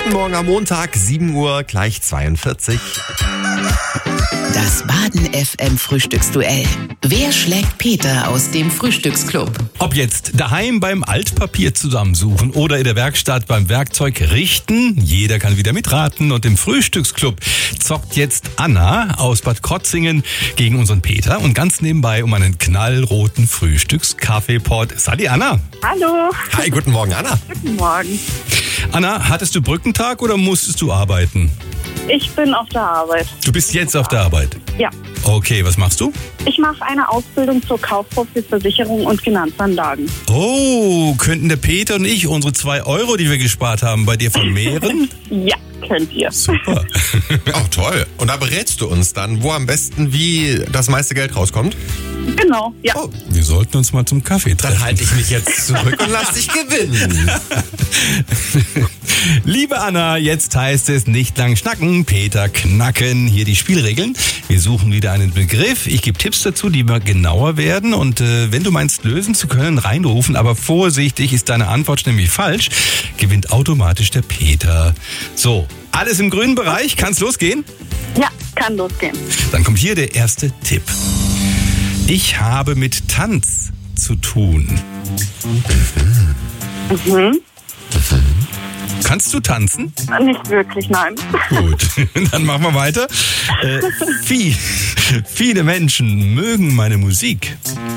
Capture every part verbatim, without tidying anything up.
Guten Morgen am Montag, sieben Uhr, gleich zweiundvierzig. Das Baden F M Frühstücksduell. Wer schlägt Peter aus dem Frühstücksclub? Ob jetzt daheim beim Altpapier zusammensuchen oder in der Werkstatt beim Werkzeug richten, jeder kann wieder mitraten. Und im Frühstücksclub zockt jetzt Anna aus Bad Krotzingen gegen unseren Peter und ganz nebenbei um einen knallroten Frühstückskaffeepot. Sali Anna. Hallo. Hi, guten Morgen, Anna. Guten Morgen. Anna, hattest du Brückentag oder musstest du arbeiten? Ich bin auf der Arbeit. Du bist jetzt auf der Arbeit? Ja. Okay, was machst du? Ich mache eine Ausbildung zur Kauffrau für Versicherung und Finanzanlagen. Oh, könnten der Peter und ich unsere zwei Euro, die wir gespart haben, bei dir vermehren? Ja, könnt ihr. Super. Oh, toll. Und da berätst du uns dann, wo am besten wie das meiste Geld rauskommt? Genau, ja. Oh, Wir sollten uns mal zum Kaffee treffen. dann halte ich mich jetzt zurück und lass dich gewinnen. Liebe Anna, jetzt heißt es nicht lang schnacken, Peter knacken. Hier die Spielregeln. Wir suchen wieder einen Begriff. Ich gebe Tipps dazu, die mal genauer werden. Und äh, wenn du meinst, lösen zu können, reinrufen. Aber vorsichtig, ist deine Antwort nämlich falsch, gewinnt automatisch der Peter. So, alles im grünen Bereich. Kann's losgehen? Ja, kann losgehen. Dann kommt hier der erste Tipp. Ich habe mit Tanz zu tun. Mhm. Kannst du tanzen? Nicht wirklich, nein. Gut, dann machen wir weiter. Äh, viel, viele Menschen mögen meine Musik.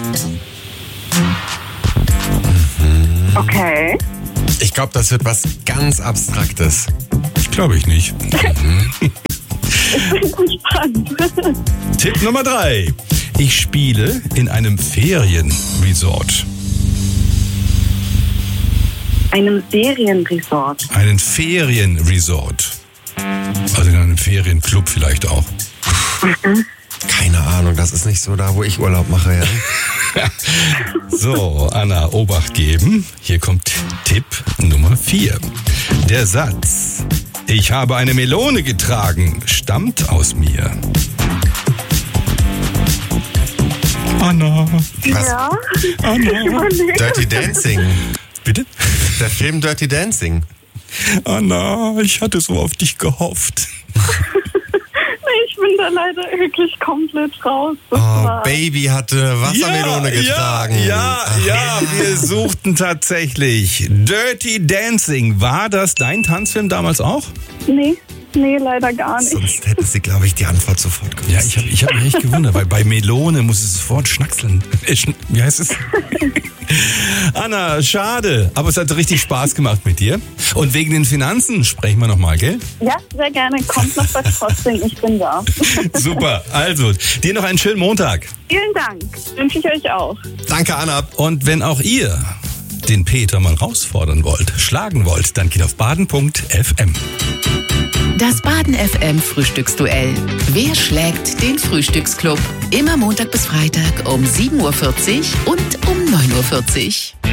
Okay. Ich glaube, das wird was ganz Abstraktes. Glaube ich nicht. Ich bin gespannt. Tipp Nummer drei. Ich spiele in einem Ferienresort. Einem Serienresort. Einen Ferienresort. Also in einem Ferienclub vielleicht auch. Keine Ahnung, das ist nicht so da, wo ich Urlaub mache. Ja? So, Anna, Obacht geben. Hier kommt Tipp Nummer vier. Der Satz, ich habe eine Melone getragen, stammt aus mir. Anna. Was? Ja. Anna. Ich überlege. Dirty Dancing. Bitte? Der Film Dirty Dancing. Anna, ich hatte so auf dich gehofft. Ich bin da leider wirklich komplett raus. Das Oh, war- Baby hatte Wassermelone getragen. Ja, ja, ja, wir suchten tatsächlich Dirty Dancing. War das dein Tanzfilm damals auch? Nee, nee, leider gar nicht. Sonst hätte sie, glaube ich, die Antwort sofort gewusst. Ja, ich habe ich hab mich echt gewundert, weil bei Melone muss es sofort schnackseln. Äh, schn- Wie heißt es? Anna, schade, aber es hat richtig Spaß gemacht mit dir. Und wegen den Finanzen sprechen wir nochmal, gell? Ja, sehr gerne. Kommt noch was trotzdem. Ich bin da. Super, also dir noch einen schönen Montag. Vielen Dank. Wünsche ich euch auch. Danke, Anna. Und wenn auch ihr den Peter mal herausfordern wollt, schlagen wollt, dann geht auf baden punkt f m. Das Baden F M Frühstücksduell. Wer schlägt den Frühstücksclub? Immer Montag bis Freitag um sieben Uhr vierzig und um neun Uhr vierzig.